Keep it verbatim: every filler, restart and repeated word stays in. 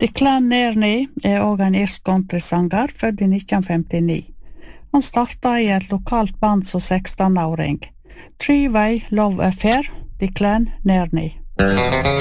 Declan Nearney er også en irsk countrysanger, født i nitten femtini. Han startet i et lokalt band som seksten-åring. Three-Way Love Affair, Declan Nearney.